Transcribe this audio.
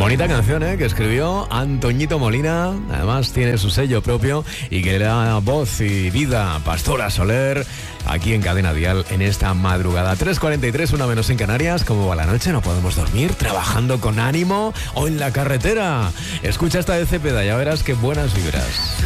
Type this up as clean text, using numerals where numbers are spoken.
Bonita canción, que escribió Antoñito Molina. Además tiene su sello propio y que le da voz y vida a Pastora Soler aquí en Cadena Dial en esta madrugada. 3:43, 1 menos en Canarias. ¿Cómo va la noche? ¿No podemos dormir? ¿Trabajando con ánimo o en la carretera? Escucha esta de Cepeda, ya verás qué buenas vibras.